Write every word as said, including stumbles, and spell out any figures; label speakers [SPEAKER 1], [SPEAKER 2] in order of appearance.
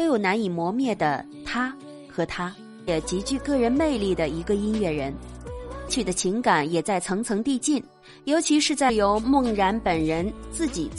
[SPEAKER 1] 都有难以磨灭的他和他，也极具个人魅力的一个音乐人。曲的情感也在层层递进，尤其是在由孟然本人自己